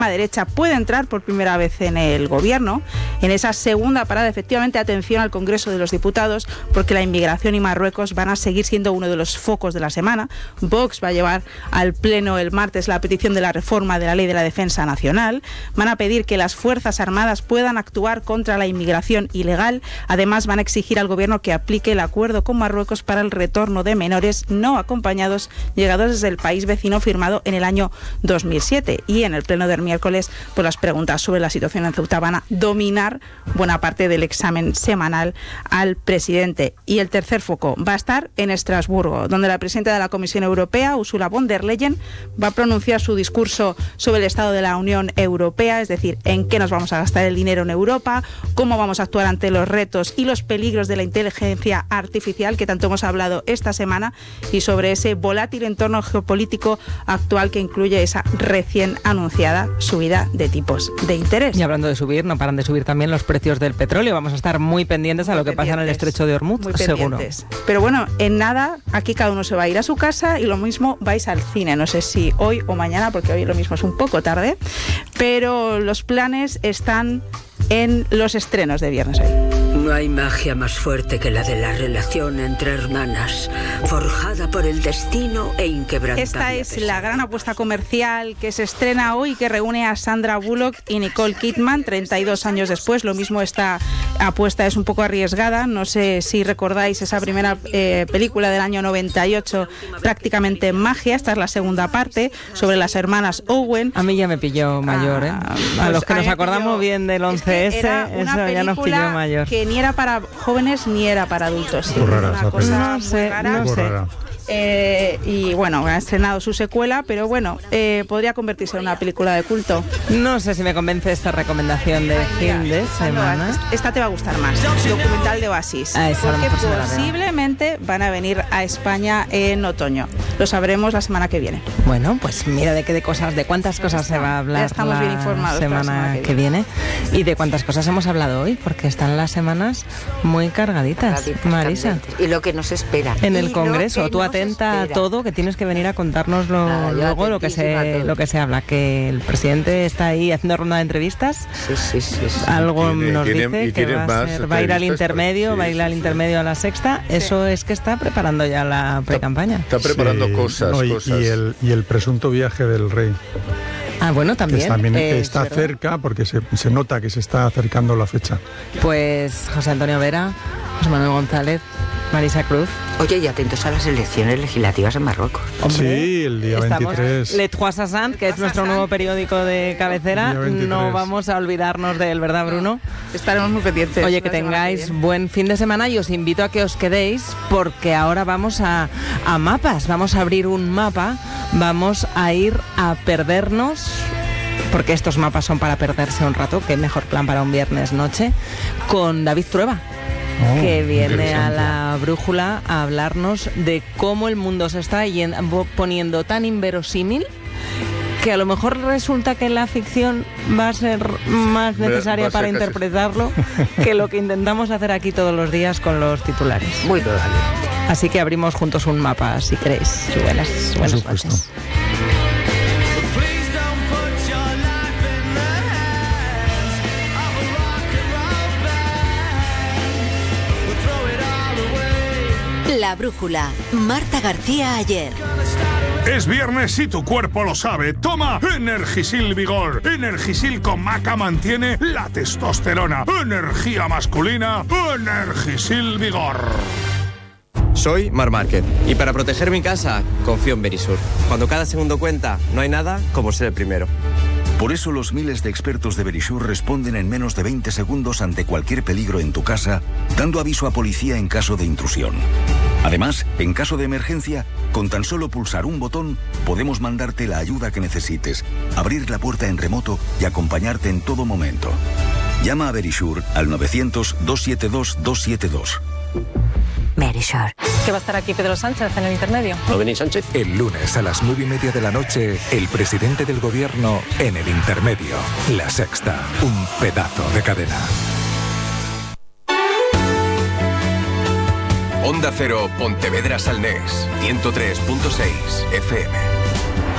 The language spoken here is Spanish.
derecha puede entrar por primera vez en el gobierno. En esa segunda parada, efectivamente, atención al Congreso de los Diputados, porque la inmigración y Marruecos van a seguir siendo uno de los focos de la semana. Vox va a llevar al Pleno el martes la petición de la reforma de la Ley de la Defensa Nacional. Van a pedir que las Fuerzas Armadas puedan actuar contra la inmigración ilegal. Además, van a exigir al Gobierno que aplique el acuerdo con Marruecos para el retorno de menores no acompañados llegados desde el país vecino firmado en el año 2007. Y en el Pleno del miércoles, pues las preguntas sobre la situación en Ceuta van a dominar buena parte del examen semanal al presidente. Y el tercer foco va a estar en Estrasburgo, donde la presidenta de la Comisión Europea, Ursula von der Leyen, va a pronunciar su discurso sobre el estado de la Unión Europea, es decir, en qué nos vamos a gastar el dinero en Europa, cómo vamos a actuar ante los retos y los peligros de la inteligencia artificial que tanto hemos hablado esta semana, y sobre ese volátil entorno geopolítico actual que incluye esa recién anunciada subida de tipos de interés. Y hablando de subir, no paran de subir también los precios del petróleo. Vamos a estar muy pendientes a lo que pasa en el estrecho de Hormuz, seguro. Pero bueno, en nada, aquí cada uno se va a ir a su casa y lo mismo vais al cine. No sé si hoy o mañana, porque hoy lo mismo es un poco tarde, pero los planes están en los estrenos de viernes hoy. No hay magia más fuerte que la de la relación entre hermanas, forjada por el destino e inquebrantable. Esta es la gran apuesta comercial que se estrena hoy, que reúne a Sandra Bullock y Nicole Kidman 32 años después. Lo mismo, esta apuesta es un poco arriesgada. No sé si recordáis esa primera película del año 98, prácticamente magia. Esta es la segunda parte, sobre las hermanas Owen. A mí ya me pilló mayor, ¿eh? A los que nos acordamos bien del 11S, eso ya nos pilló mayor. Que ni era para jóvenes ni era para adultos. Sí, una cosa muy rara. No sé. Y bueno, ha estrenado su secuela, pero bueno, podría convertirse en una película de culto. No sé si me convence esta recomendación de fin de semana. Esta te va a gustar más, documental de Oasis, porque posiblemente van a venir a España en otoño. Lo sabremos la semana que viene. Bueno, pues mira de cuántas cosas se va a hablar. Ya estamos bien informados la semana que viene. Y de cuántas cosas hemos hablado hoy, porque están las semanas muy cargaditas, Marisa. Y lo que nos espera. En el Congreso, tú atenta a todo, que tienes que venir a contárnoslo luego lo que se habla, que el presidente está ahí haciendo ronda de entrevistas. Sí. Algo nos dice que va a ir al intermedio, va a ir al intermedio a la sexta. Eso es que está preparando ya la pre-campaña. Está preparando cosas. Y el presunto viaje del rey. Ah, bueno, también. Que también está cerca, porque se nota que se está acercando la fecha. Pues José Antonio Vera, José Manuel González, Marisa Cruz. Oye, y atentos a las elecciones legislativas en Marruecos. Hombre, sí, el día 23. Le Trois Sassant, que es nuestro nuevo periódico de cabecera. No vamos a olvidarnos de él, ¿verdad, Bruno? Estaremos muy pendientes. Oye, que tengáis buen fin de semana y os invito a que os quedéis, porque ahora vamos a mapas. Vamos a abrir un mapa, vamos a ir a perdernos, porque estos mapas son para perderse un rato. Qué mejor plan para un viernes noche, con David Trueba, que viene a la brújula a hablarnos de cómo el mundo se está poniendo tan inverosímil que a lo mejor resulta que la ficción va a ser más necesaria para interpretarlo que lo que intentamos hacer aquí todos los días con los titulares. Muy probable. Así que abrimos juntos un mapa, si queréis. Buenas noches. La brújula, Marta García Ayer. Es viernes y tu cuerpo lo sabe. Toma Energisil Vigor. Energisil con maca mantiene la testosterona. Energía masculina. Energisil Vigor. Soy Mar Márquez y para proteger mi casa confío en Verisur. Cuando cada segundo cuenta, no hay nada como ser el primero. Por eso los miles de expertos de Verisur responden en menos de 20 segundos ante cualquier peligro en tu casa, dando aviso a policía en caso de intrusión. Además, en caso de emergencia, con tan solo pulsar un botón, podemos mandarte la ayuda que necesites, abrir la puerta en remoto y acompañarte en todo momento. Llama a Verisur al 900-272-272. Verisur. ¿Que va a estar aquí Pedro Sánchez en el intermedio? ¿No venís, Sánchez? El lunes a las 9:30 de la noche, el presidente del gobierno en el intermedio. La Sexta, un pedazo de cadena. Onda Cero, Pontevedra Salnés, 103.6 FM.